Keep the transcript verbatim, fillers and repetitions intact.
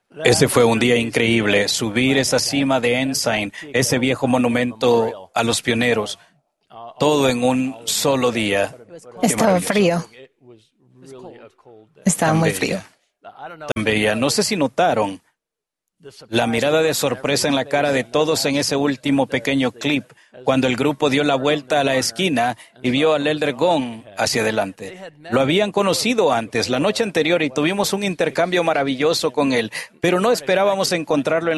Ese fue un día increíble, subir esa cima de Ensign, ese viejo monumento a los pioneros, todo en un solo día. Qué Estaba maravilloso. frío, estaba Tan muy frío. bella, tan bella. No sé si notaron la mirada de sorpresa en la cara de todos en ese último pequeño clip, cuando el grupo dio la vuelta a la esquina y vio al Elder Gon hacia adelante. Lo habían conocido antes, la noche anterior, y tuvimos un intercambio maravilloso con él, pero no esperábamos encontrarlo en